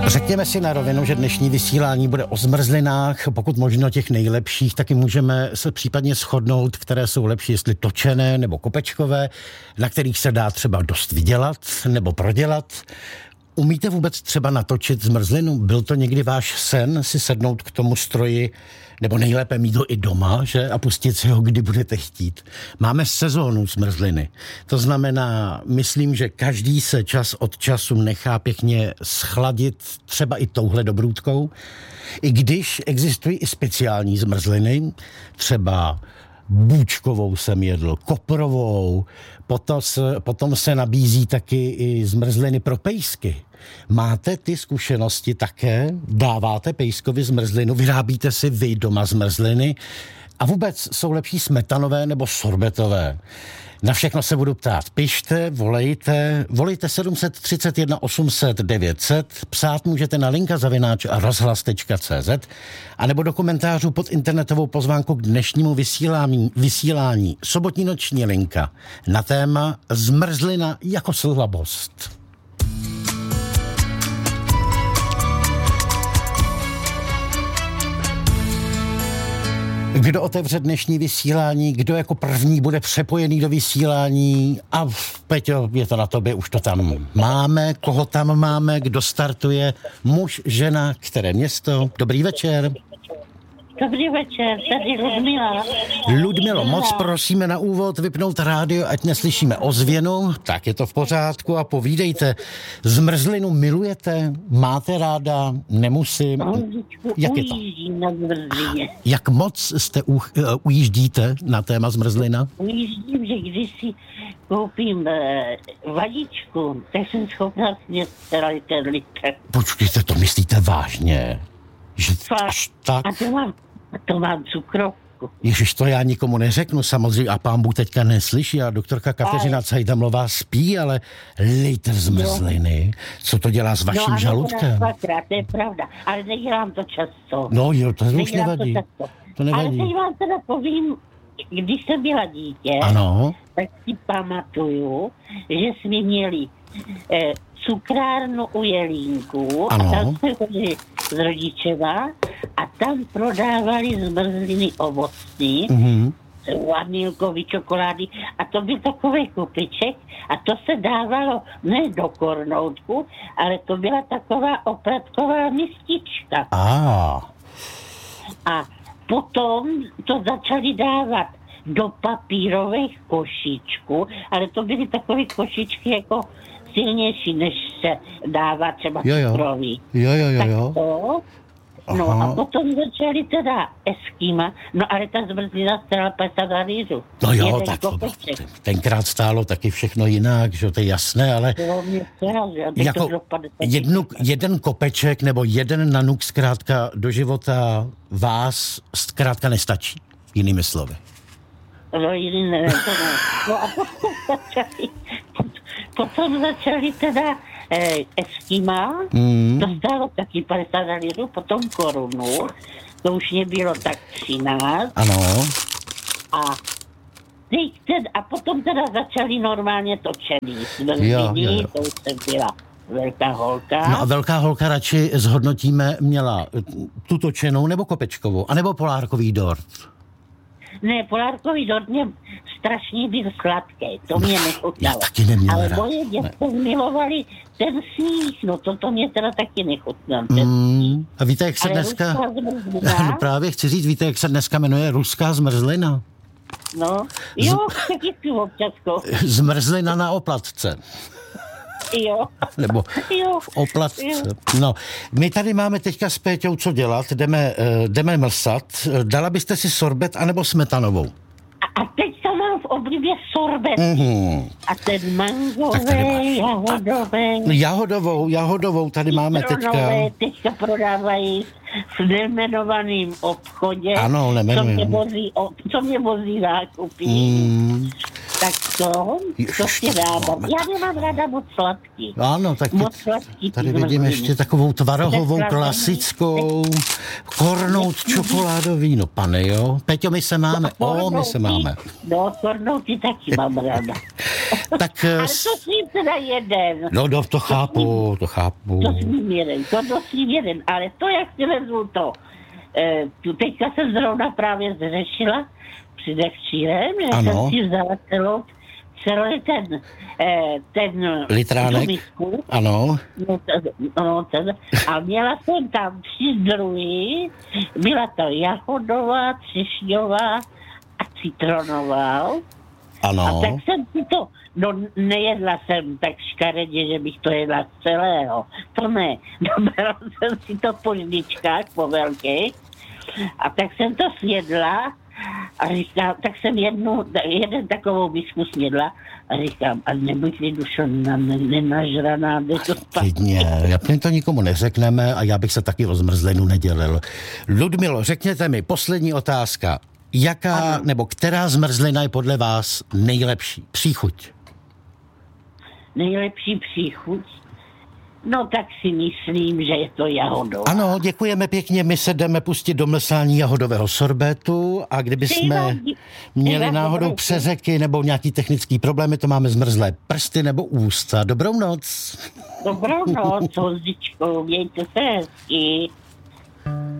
Řekněme si na rovinu, že dnešní vysílání bude o zmrzlinách, pokud možno těch nejlepších, taky můžeme se případně shodnout, které jsou lepší, jestli točené nebo kopečkové, na kterých se dá třeba dost vydělat nebo prodělat. Umíte vůbec třeba natočit zmrzlinu? Byl to někdy váš sen si sednout k tomu stroji, nebo nejlépe mít ho i doma, že? A pustit si ho, kdy budete chtít. Máme sezónu zmrzliny. To znamená, myslím, že každý se čas od času nechá pěkně schladit, třeba i touhle dobrůdkou. I když existují i speciální zmrzliny, třeba bůčkovou jsem jedl, koprovou, potom se nabízí taky i zmrzliny pro pejsky. Máte ty zkušenosti také? Dáváte pejskovi zmrzlinu? Vyrábíte si vy doma zmrzliny? A vůbec jsou lepší smetanové nebo sorbetové? Na všechno se budu ptát. Pište, volejte 731 800 900, psát můžete na linka@rozhlas.cz a nebo do komentářů pod internetovou pozvánku k dnešnímu vysílání sobotní noční linka na téma zmrzlina jako slabost. Kdo otevře dnešní vysílání, kdo jako první bude přepojený do vysílání a Peťo, je to na tobě, už to tam máme, koho tam máme, kdo startuje, muž, žena, které město, dobrý večer. Dobrý večer, tady Ludmila. Ludmilo, moc prosíme na úvod vypnout rádio, ať neslyšíme ozvěnu, tak je to v pořádku a povídejte, zmrzlinu milujete, máte ráda, nemusím, jak je to? Na zmrzlině. Jak moc jste ujíždíte na téma zmrzlina? Ujíždím, že když si koupím vadičku, tak jsem schopná snět celý ten litr. Počkejte, to myslíte vážně? Že až tak? A to mám cukrovku. Ježiš, to já nikomu neřeknu samozřejmě a pán Bůh teďka neslyší a doktorka Kateřina Cajdamlová spí, ale litr zmrzliny, co to dělá s vaším žaludkem? To je pravda, ale nedělám to často. No jo, to už nevadí. To nevadí. Ale teď vám teda povím, když jsem byla dítě, ano, tak si pamatuju, že jsme měli cukrárnu u Jelínku a tam jsme chodili s rodičema a tam prodávali zmrzliny ovocný, vanilkový čokolády a to byl takový kopeček a to se dávalo ne do kornoutku, ale to byla taková opratková mistička. A potom to začali dávat do papírových košičků, ale to byly takové košičky jako silnější, než se dává třeba cukroví. Jo. No a potom začali teda Eskima, no ale ta zmrzlina stála 50 halířů. No jo, tak to tenkrát stálo taky všechno jinak, že to je jasné, ale jako jeden kopeček nebo jeden nanuk zkrátka do života vás zkrátka nestačí, jinými slovy. No jiný nevím, to ne. No a potom začali teda Eskima, to stálo taky 50 halířů, potom korunu, to už nebylo tak 13. Ano. A potom teda začali normálně točený. Zmrzliny, to už jsem byla velká holka. No a velká holka radši zhodnotíme, měla tu točenou nebo kopečkovou, anebo polárkový dort? Ne, polárkový dort mě strašně byl sladký, to mě nechutnalo. Já taky neměla ale rád. moje děti milovali ten sníh, no to mě teda taky nechutnalo. A víte, jak se dneska... No právě chci říct, víte, jak se dneska jmenuje ruská zmrzlina? No, jo, taky si občasko. Zmrzlina na oplatce. Jo. Nebo v oplatce. No, my tady máme teďka s Péťou co dělat, jdeme mlsat. Dala byste si sorbet anebo smetanovou? A teď to mám v oblibě sorbet. A ten mangový, jahodovou tady máme teďka. Teďka prodávají v nejmenovaném obchodě. Ano, nemenuji. Co mě vozí nákupy. Tak to si dávám. Já nemám ráda moc sladký. Ano, tak tady vidím ještě takovou tvarohovou klasickou, kornout čokoládový, no pane jo. Peťo, my se máme, my se máme. No, kornouty taky mám ráda. Tak, ale to svým teda jeden. No, to chápu. To svým jeden, ale to, jak si vezmu to. Teďka jsem zrovna právě zřešila před kšírem, že jsem si vzala celý ten litránek, misku, ano. A měla jsem tam 3 druhy, byla to jahodová, třešňová a citronová. Ano. A tak jsem si to, nejedla jsem tak škaredě, že bych to jedla celého. To ne. Dobrala jsem si to po žličkách, po velkých. A tak jsem to sjedla a říkám, tak jsem jeden takovou misku snědla a říkám, a nebuď mi dušo nenažraná, jde to spát. My to nikomu neřekneme a já bych se taky o zmrzlinu nedělil. Ludmilo, řekněte mi, poslední otázka. Jaká nebo která zmrzlina je podle vás nejlepší příchuť? Nejlepší příchuť? No tak si myslím, že je to jahodová. Ano, děkujeme pěkně, my se jdeme pustit do mlsání jahodového sorbetu a kdyby jsme měli náhodou přeřeky nebo nějaký technický problémy, to máme zmrzlé prsty nebo ústa. Dobrou noc. Dobrou noc, Hozdičko, mějte se hezky.